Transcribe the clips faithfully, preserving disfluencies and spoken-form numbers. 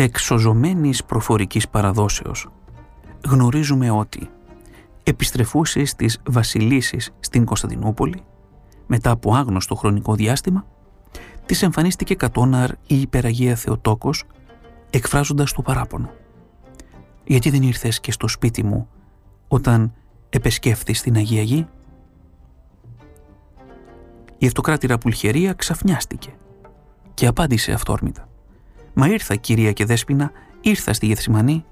εξοζωμένης προφορικής παραδόσεως γνωρίζουμε ότι επιστρεφούσε στις βασιλίσσεις στην Κωνσταντινούπολη μετά από άγνωστο χρονικό διάστημα, της εμφανίστηκε κατώναρ η υπεραγία Θεοτόκος εκφράζοντας το παράπονο. «Γιατί δεν ήρθες και στο σπίτι μου όταν επεσκέφθης την Αγία Γη?» Η αυτοκράτηρα Πουλχερία ξαφνιάστηκε και απάντησε αυθόρμητα: «Μα ήρθα, κυρία και δέσποινα, ήρθα στη Γεθσιμανή».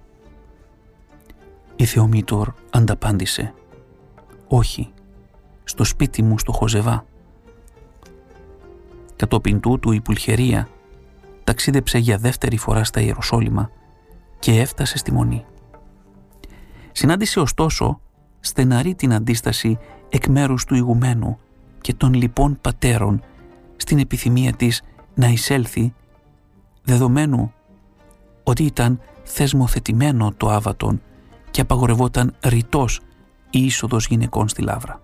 Η Θεομήτωρ ανταπάντησε: «Όχι, στο σπίτι μου στο Χοζεβά». Κατόπιν τούτου η Πουλχερία ταξίδεψε για δεύτερη φορά στα Ιεροσόλυμα και έφτασε στη Μονή. Συνάντησε ωστόσο στεναρή την αντίσταση εκ μέρους του ηγουμένου και των λοιπών πατέρων στην επιθυμία της να εισέλθει, δεδομένου ότι ήταν θεσμοθετημένο το άβατον και απαγορευόταν ρητός η είσοδος γυναικών στη Λαύρα.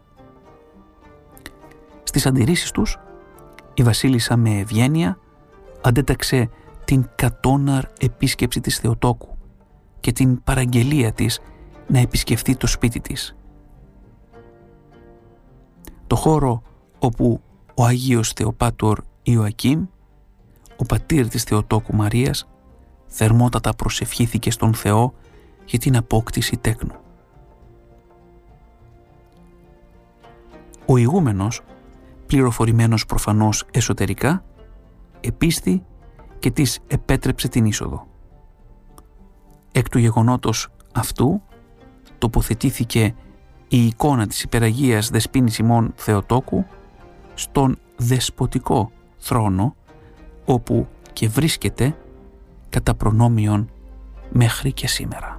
Στις αντιρρήσεις τους, η βασίλισσα με ευγένεια αντέταξε την κατώναρ επίσκεψη της Θεοτόκου και την παραγγελία της να επισκεφθεί το σπίτι της. Το χώρο όπου ο Αγίος Θεοπάτωρ Ιωακήμ, ο πατήρ της Θεοτόκου Μαρίας, θερμότατα προσευχήθηκε στον Θεό για την απόκτηση τέκνου. Ο ηγούμενος, πληροφορημένος προφανώς εσωτερικά, επίστη και της επέτρεψε την είσοδο. Εκ του γεγονότος αυτού τοποθετήθηκε η εικόνα της υπεραγίας δεσποίνης ημών Θεοτόκου στον δεσποτικό θρόνο, όπου και βρίσκεται κατά προνόμιον μέχρι και σήμερα.